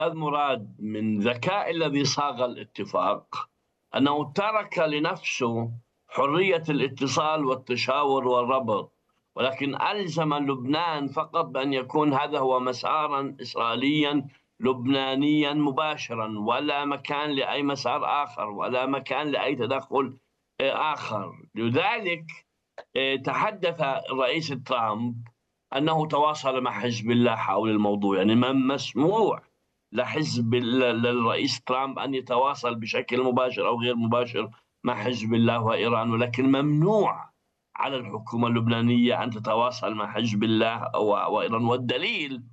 أستاذ مراد، من ذكاء الذي صاغ الاتفاق أنه ترك لنفسه حرية الاتصال والتشاور والربط، ولكن ألزم لبنان فقط بأن يكون هذا هو مسارا إسرائيليا لبنانيا مباشرا، ولا مكان لأي مسار آخر ولا مكان لأي تدخل آخر. لذلك تحدث الرئيس ترامب أنه تواصل مع حزب الله حول الموضوع. يعني مسموح للرئيس ترامب أن يتواصل بشكل مباشر أو غير مباشر مع حزب الله وإيران، ولكن ممنوع على الحكومة اللبنانية أن تتواصل مع حزب الله وإيران. والدليل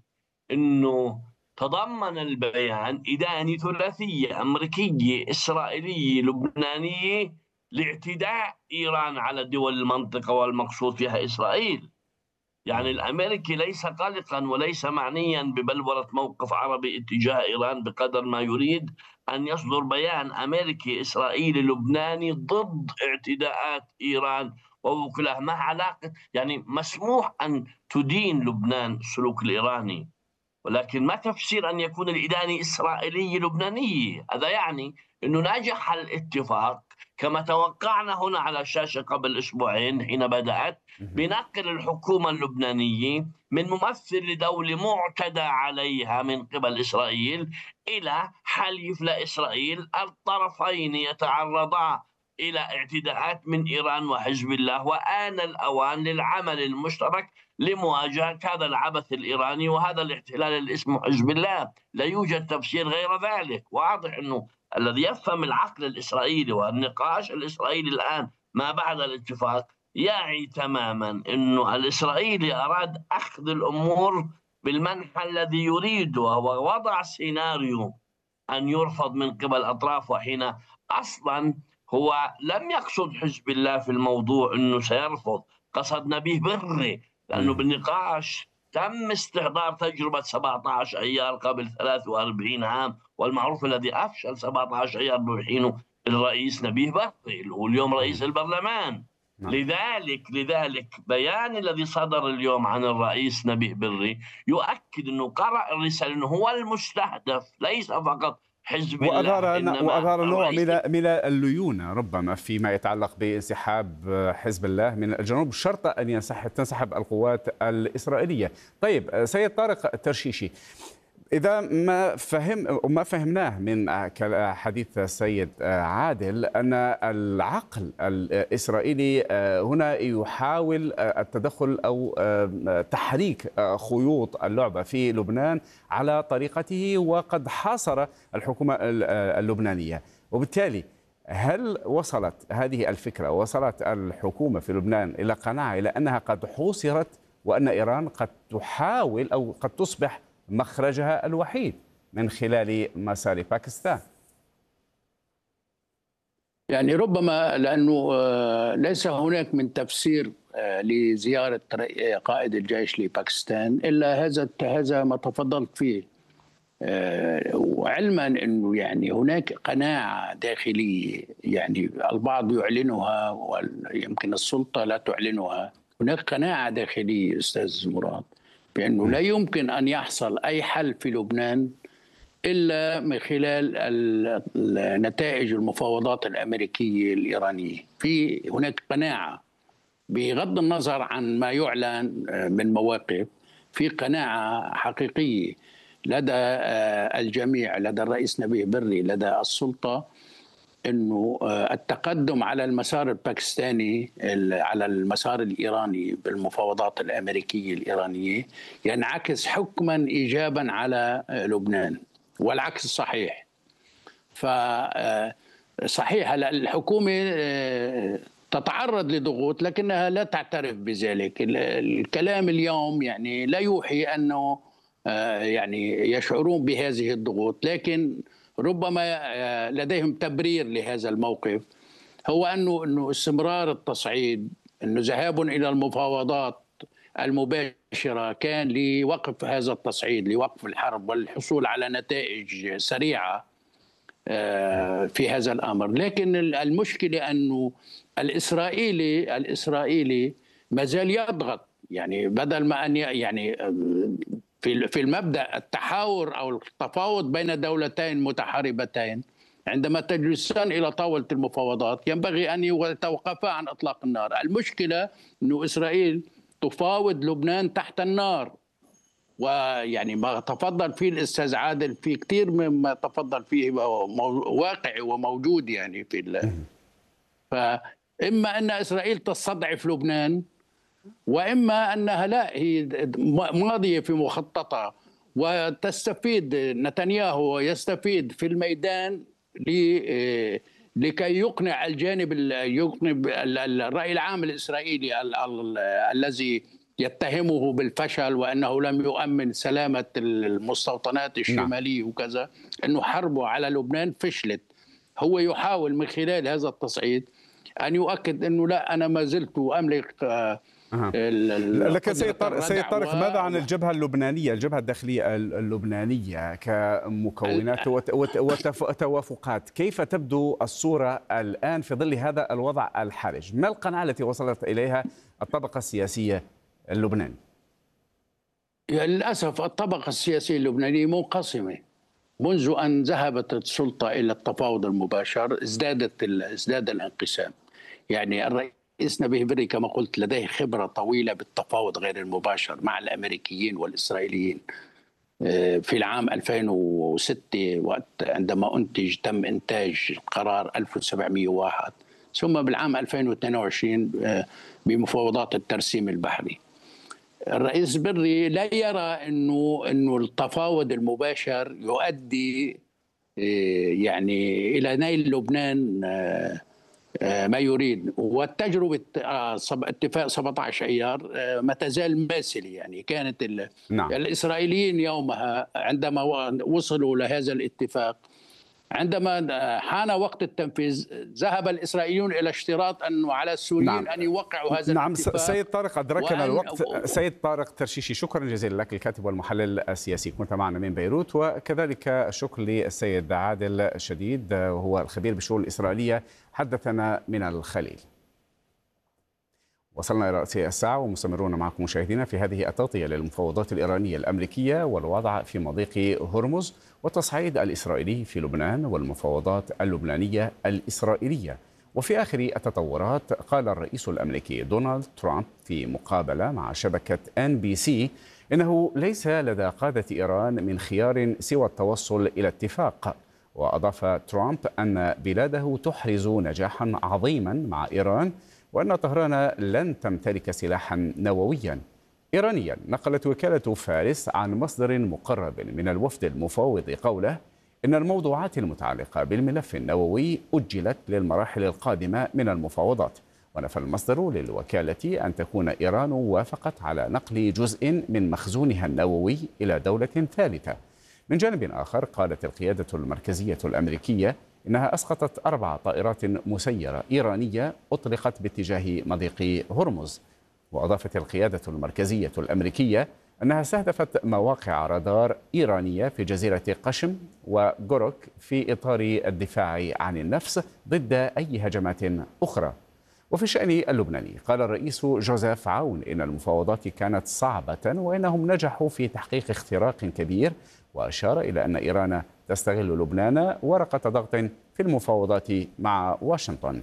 أنه تضمن البيان إدانة ثلاثية أمريكية إسرائيلية لبنانية لاعتداء إيران على دول المنطقة والمقصود فيها إسرائيل. يعني الأمريكي ليس قلقا وليس معنيا ببلورة موقف عربي اتجاه إيران بقدر ما يريد أن يصدر بيان أمريكي إسرائيلي لبناني ضد اعتداءات إيران ووكلها. ما علاقة؟ يعني مسموح أن تدين لبنان السلوك الإيراني، ولكن ما تفسير أن يكون الإدانة إسرائيلية لبنانية؟ هذا يعني أنه نجح الاتفاق كما توقعنا هنا على الشاشة قبل أسبوعين حين بدأت بنقل الحكومة اللبنانية من ممثل لدولة معتدى عليها من قبل إسرائيل إلى حليف لإسرائيل. الطرفين يتعرضا إلى اعتداءات من إيران وحزب الله، وآن الأوان للعمل المشترك لمواجهة هذا العبث الإيراني وهذا الاحتلال اللي اسمه حزب الله. لا يوجد تفسير غير ذلك. واضح أنه الذي يفهم العقل الإسرائيلي والنقاش الإسرائيلي الآن ما بعد الاتفاق يعي تماما أنه الإسرائيلي أراد أخذ الأمور بالمنحى الذي يريده، وهو وضع سيناريو أن يرفض من قبل أطراف، وحين أصلا هو لم يقصد حزب الله في الموضوع أنه سيرفض، قصد نبيه بري، لأنه بالنقاش تم استحضار تجربة 17 أيار قبل 43 عام، والمعروف الذي أفشل 17 أيار بحينه الرئيس نبيه بري اللي هو اليوم رئيس البرلمان. نعم. لذلك بيان الذي صدر اليوم عن الرئيس نبيه بري يؤكد أنه قرأ الرسالة أنه هو المستهدف، ليس فقط حزب الله إنما وأظهر نوع الرئيس. من الليونة ربما فيما يتعلق بانسحاب حزب الله من الجنوب شرط أن تنسحب القوات الإسرائيلية. طيب سيد طارق الترشيشي، إذا ما فهمناه من حديث السيد عادل أن العقل الإسرائيلي هنا يحاول التدخل أو تحريك خيوط اللعبة في لبنان على طريقته، وقد حاصر الحكومة اللبنانية، وبالتالي هل وصلت هذه الفكرة، وصلت الحكومة في لبنان إلى قناعة إلى أنها قد حوصرت وأن إيران قد تحاول أو قد تصبح مخرجها الوحيد من خلال مسار باكستان؟ يعني ربما لأنه ليس هناك من تفسير لزيارة قائد الجيش لباكستان إلا هذا ما تفضلت فيه، وعلما أنه يعني هناك قناعة داخلية، يعني البعض يعلنها ويمكن السلطة لا تعلنها. هناك قناعة داخلية أستاذ مراد بأنه لا يمكن أن يحصل أي حل في لبنان إلا من خلال نتائج المفاوضات الأمريكية الإيرانية. هناك قناعة بغض النظر عن ما يعلن من مواقف، في قناعة حقيقية لدى الجميع، لدى الرئيس نبيه بري، لدى السلطة، أنه التقدم على المسار الباكستاني على المسار الإيراني بالمفاوضات الأمريكية الإيرانية ينعكس حكما إيجابا على لبنان، والعكس صحيح. فصحيح الحكومة تتعرض لضغوط لكنها لا تعترف بذلك. الكلام اليوم يعني لا يوحي أنه يعني يشعرون بهذه الضغوط، لكن ربما لديهم تبرير لهذا الموقف، هو أنه استمرار التصعيد، أنه ذهاب إلى المفاوضات المباشرة كان لوقف هذا التصعيد، لوقف الحرب والحصول على نتائج سريعة في هذا الأمر. لكن المشكلة أنه الإسرائيلي ما زال يضغط، يعني بدل ما أن يعني في المبدأ التحاور أو التفاوض بين دولتين متحاربتين، عندما تجلسان إلى طاولة المفاوضات ينبغي أن يتوقفا عن إطلاق النار. المشكلة أن إسرائيل تفاوض لبنان تحت النار، ويعني ما تفضل فيه الأستاذ عادل في كثير مما تفضل فيه واقعي وموجود يعني فإما أن إسرائيل تستضعف لبنان، وإما أنها لا، هي ماضية في مخططها وتستفيد، نتنياهو يستفيد في الميدان لكي يقنع الجانب، الرأي العام الإسرائيلي الذي يتهمه بالفشل وأنه لم يؤمن سلامة المستوطنات الشمالية وكذا، أنه حربه على لبنان فشلت. هو يحاول من خلال هذا التصعيد أن يؤكد أنه لا، أنا ما زلت أملك. لكن سيد طارق، ماذا عن الجبهة اللبنانية، الجبهة الداخلية اللبنانية كمكونات وتوافقات؟ كيف تبدو الصورة الآن في ظل هذا الوضع الحرج؟ ما القناعة التي وصلت إليها الطبقة السياسية اللبنانية؟ للأسف الطبقة السياسية اللبنانية منقسمة. منذ أن ذهبت السلطة إلى التفاوض المباشر ازداد الانقسام. يعني الرئيس نبيه بري كما قلت لديه خبرة طويلة بالتفاوض غير المباشر مع الأمريكيين والإسرائيليين. في العام 2006 وقت عندما تم إنتاج قرار 1701، ثم بالعام 2022 بمفاوضات الترسيم البحري. الرئيس بري لا يرى انه التفاوض المباشر يؤدي يعني الى نيل لبنان ما يريد. والتجربه اتفاق 17 ايار ما تزال ماثله. يعني كانت الاسرائيليين يومها عندما وصلوا لهذا الاتفاق، عندما حان وقت التنفيذ ذهب الإسرائيليون إلى اشتراط أنه على السوريين أن يوقعوا هذا الاتفاق. سيد طارق، أدركنا الوقت. سيد طارق ترشيشي، شكرا جزيلا لك، الكاتب والمحلل السياسي، كنت معنا من بيروت. وكذلك الشكر للسيد عادل شديد، وهو الخبير بالشؤون الإسرائيلية، حدثنا من الخليل. وصلنا إلى رأسي الساعة ومستمرون معكم مشاهدينا في هذه التغطية للمفاوضات الإيرانية الأمريكية والوضع في مضيق هرمز والتصعيد الإسرائيلي في لبنان والمفاوضات اللبنانية الإسرائيلية. وفي آخر التطورات، قال الرئيس الأمريكي دونالد ترامب في مقابلة مع شبكة NBC إنه ليس لدى قادة إيران من خيار سوى التوصل إلى اتفاق. وأضاف ترامب أن بلاده تحرز نجاحا عظيما مع إيران، وأن طهران لن تمتلك سلاحا نوويا. إيرانيا، نقلت وكالة فارس عن مصدر مقرب من الوفد المفاوض قوله إن الموضوعات المتعلقة بالملف النووي أجلت للمراحل القادمة من المفاوضات. ونفى المصدر للوكالة أن تكون إيران وافقت على نقل جزء من مخزونها النووي إلى دولة ثالثة. من جانب آخر، قالت القيادة المركزية الأمريكية إنها أسقطت 4 طائرات مسيرة إيرانية أطلقت باتجاه مضيق هرمز. وأضافت القيادة المركزية الأمريكية أنها استهدفت مواقع رادار إيرانية في جزيرة قشم وجوروك في إطار الدفاع عن النفس ضد أي هجمات أخرى. وفي الشأن اللبناني، قال الرئيس جوزيف عون إن المفاوضات كانت صعبة وإنهم نجحوا في تحقيق اختراق كبير، وأشار إلى أن إيران تستغل لبنان ورقة ضغط في المفاوضات مع واشنطن.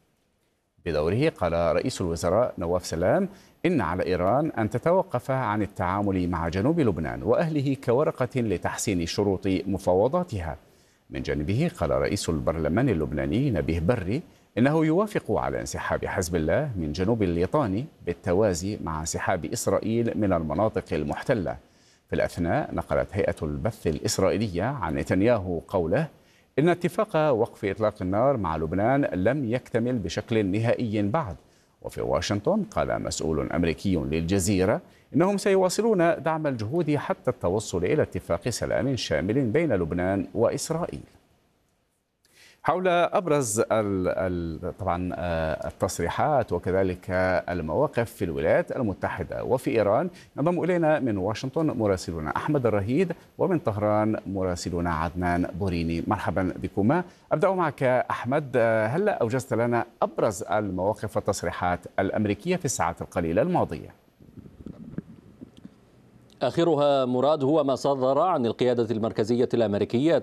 بدوره، قال رئيس الوزراء نواف سلام إن على إيران أن تتوقف عن التعامل مع جنوب لبنان وأهله كورقة لتحسين شروط مفاوضاتها. من جانبه، قال رئيس البرلمان اللبناني نبيه بري إنه يوافق على انسحاب حزب الله من جنوب الليطاني بالتوازي مع انسحاب إسرائيل من المناطق المحتلة. في الأثناء، نقلت هيئة البث الإسرائيلية عن نتنياهو قوله إن اتفاق وقف إطلاق النار مع لبنان لم يكتمل بشكل نهائي بعد. وفي واشنطن، قال مسؤول أمريكي للجزيرة إنهم سيواصلون دعم الجهود حتى التوصل إلى اتفاق سلام شامل بين لبنان وإسرائيل. حول أبرز طبعا التصريحات وكذلك المواقف في الولايات المتحدة وفي إيران، انضم إلينا من واشنطن مراسلنا أحمد الرهيد، ومن طهران مراسلنا عدنان بوريني. مرحبا بكما. أبدأ معك أحمد، هل أوجزت لنا أبرز المواقف والتصريحات الأمريكية في الساعات القليلة الماضية؟ آخرها مراد هو ما صدر عن القيادة المركزية الأمريكية